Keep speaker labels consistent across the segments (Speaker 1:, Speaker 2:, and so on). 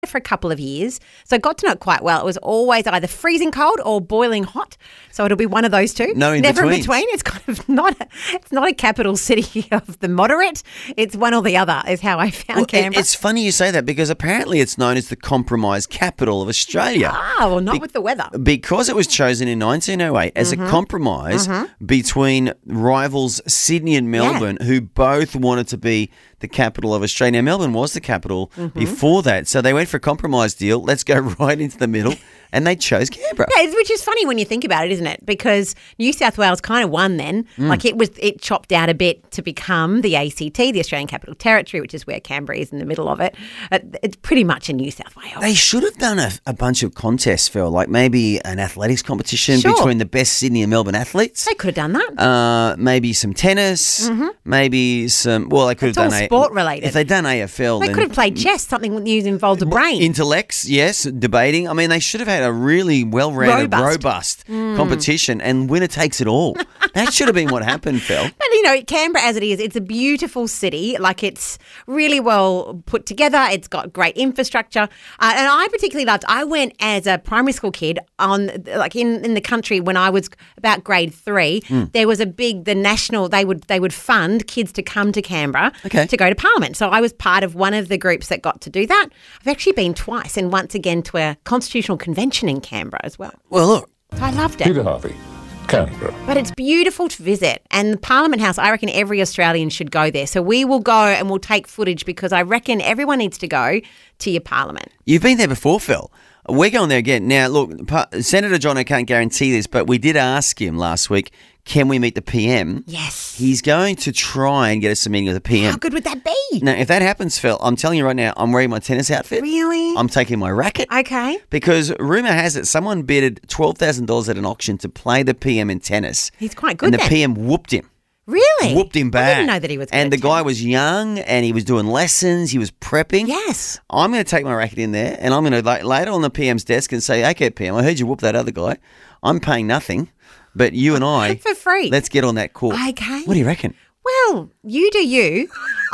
Speaker 1: for a couple of years, so I got to know it quite well. It was always either freezing cold or boiling hot, so it'll be one of those two.
Speaker 2: No in
Speaker 1: Never
Speaker 2: between.
Speaker 1: in between. It's kind of it's not a capital city of the moderate. It's one or the other is how I found Canberra.
Speaker 2: It's funny you say that because apparently it's known as the compromise capital of Australia.
Speaker 1: Well, not with the weather.
Speaker 2: Because it was chosen in 1908 as a compromise between rivals Sydney and Melbourne, who both wanted to be the capital of Australia. Now, Melbourne was the capital before that, so they went for a compromise deal. Let's go right into the middle. And they chose Canberra.
Speaker 1: Yeah, which is funny when you think about it, isn't it? Because New South Wales kind of won then. Like it chopped out a bit to become the ACT, the Australian Capital Territory, which is where Canberra is in the middle of it. It's pretty much in New South Wales.
Speaker 2: They should have done a bunch of contests, Phil, like maybe an athletics competition between the best Sydney and Melbourne athletes.
Speaker 1: They could have done that.
Speaker 2: Maybe some tennis, maybe some, well, they could have done
Speaker 1: sport related.
Speaker 2: If they'd done AFL,
Speaker 1: they could have played chess, something that involved a brain.
Speaker 2: Intellects, yes, debating. I mean, they should have had a really well-rounded, robust competition, and winner takes it all. That should have been what happened, Phil.
Speaker 1: But, Canberra as it is, it's a beautiful city. Like, it's really well put together. It's got great infrastructure. And I particularly loved, I went as a primary school kid in the country when I was about grade 3. There was the national, they would fund kids to come to Canberra to go to Parliament. So I was part of one of the groups that got to do that. I've actually been twice, and once again to a constitutional convention in Canberra as well.
Speaker 2: Well, look.
Speaker 1: So I loved it.
Speaker 3: Peter Harvey, Canberra.
Speaker 1: But it's beautiful to visit. And the Parliament House, I reckon every Australian should go there. So we will go and we'll take footage because I reckon everyone needs to go to your Parliament.
Speaker 2: You've been there before, Phil. We're going there again. Now, look, Senator Jono can't guarantee this, but we did ask him last week, can we meet the PM?
Speaker 1: Yes.
Speaker 2: He's going to try and get us a meeting with the PM.
Speaker 1: How good would that be?
Speaker 2: Now, if that happens, Phil, I'm telling you right now, I'm wearing my tennis outfit.
Speaker 1: Really?
Speaker 2: I'm taking my racket.
Speaker 1: Okay.
Speaker 2: Because rumour has it someone bid $12,000 at an auction to play the PM in tennis.
Speaker 1: He's quite good
Speaker 2: And the
Speaker 1: then.
Speaker 2: PM whooped him.
Speaker 1: Really?
Speaker 2: Whooped him bad.
Speaker 1: I didn't know that he was good
Speaker 2: And the
Speaker 1: at
Speaker 2: guy
Speaker 1: tennis.
Speaker 2: was young and he was doing lessons. He was prepping.
Speaker 1: Yes.
Speaker 2: I'm going to take my racket in there and I'm going to lay it on the PM's desk and say, okay, PM, I heard you whoop that other guy. I'm paying nothing, but you and I...
Speaker 1: For free.
Speaker 2: Let's get on that court.
Speaker 1: Okay.
Speaker 2: What do you reckon?
Speaker 1: Well, you do you.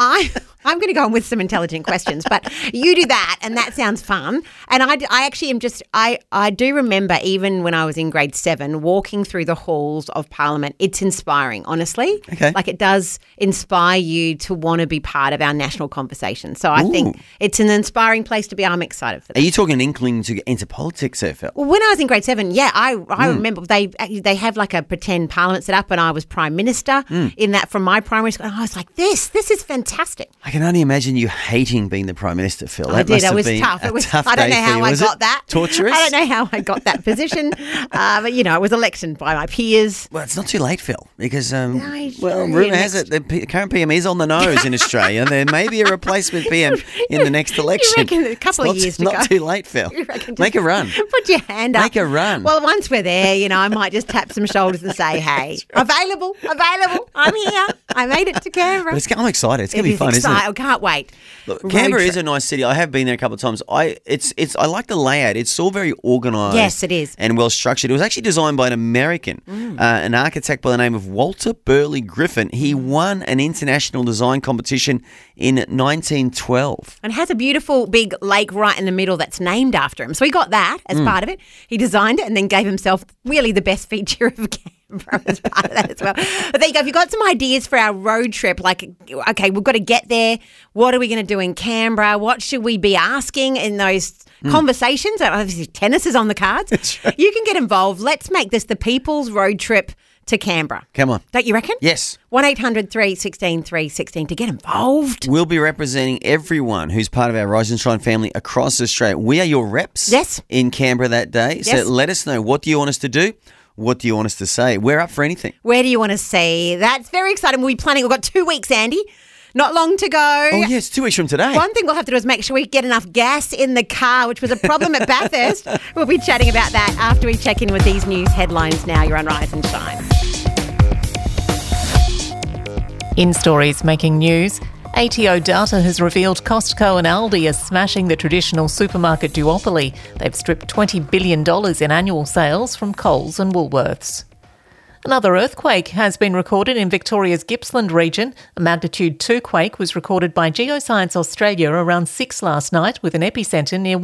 Speaker 1: I'm going to go on with some intelligent questions, but you do that, and that sounds fun. And I actually am just, I do remember even when I was in grade 7, walking through the halls of Parliament. It's inspiring, honestly.
Speaker 2: Okay.
Speaker 1: Like, it does inspire you to want to be part of our national conversation. So I think it's an inspiring place to be. I'm excited for that.
Speaker 2: Are you talking an inkling to get into politics there, Phil?
Speaker 1: Well, when I was in grade 7, I remember they have like a pretend parliament set up, and I was Prime Minister in that from my primary school. And I was like, this is fantastic.
Speaker 2: I can only imagine you hating being the Prime Minister, Phil.
Speaker 1: I did. It was tough. I don't know how I got that.
Speaker 2: Torturous?
Speaker 1: I don't know how I got that position. But, it was elected by my peers.
Speaker 2: Well, it's not too late, Phil, because,
Speaker 1: sure,
Speaker 2: rumour has it the current PM is on the nose in Australia. There may be a replacement PM in the next election.
Speaker 1: You reckon a couple of years to go?
Speaker 2: Not too late, Phil. Make a run.
Speaker 1: Put your hand up.
Speaker 2: Make a run.
Speaker 1: Well, once we're there, I might just tap some shoulders and say, hey, available, I'm here. I made it to Canberra.
Speaker 2: But I'm excited. It's going to be fun, isn't it?
Speaker 1: I can't wait.
Speaker 2: Look, Canberra is a nice city. I have been there a couple of times. I like the layout. It's all very organised.
Speaker 1: Yes, it is.
Speaker 2: And well structured. It was actually designed by an American, an architect by the name of Walter Burley Griffin. He won an international design competition in 1912.
Speaker 1: And has a beautiful big lake right in the middle that's named after him. So he got that as part of it. He designed it and then gave himself really the best feature of Canberra as part of that as well. But there you go. If you've got some ideas for our road trip, like, okay, we've got to get there. What are we going to do in Canberra? What should we be asking in those conversations? Obviously, tennis is on the cards. Right. You can get involved. Let's make this the people's road trip to Canberra.
Speaker 2: Come on.
Speaker 1: Don't you reckon?
Speaker 2: Yes.
Speaker 1: 1-800 316 316 to get involved.
Speaker 2: We'll be representing everyone who's part of our Rise and Shine family across Australia. We are your reps in Canberra that day.
Speaker 1: Yes.
Speaker 2: So let us know, what do you want us to do? What do you want us to say? We're up for anything.
Speaker 1: Where do you want to see? That's very exciting. We'll be planning. We've got 2 weeks, Andy. Not long to go.
Speaker 2: Oh, yes, 2 weeks from today.
Speaker 1: One thing we'll have to do is make sure we get enough gas in the car, which was a problem at Bathurst. We'll be chatting about that after we check in with these news headlines now. You're on Rise and Shine.
Speaker 4: In stories making news, ATO data has revealed Costco and Aldi are smashing the traditional supermarket duopoly. They've stripped $20 billion in annual sales from Coles and Woolworths. Another earthquake has been recorded in Victoria's Gippsland region. A magnitude 2 quake was recorded by Geoscience Australia around 6 last night with an epicentre near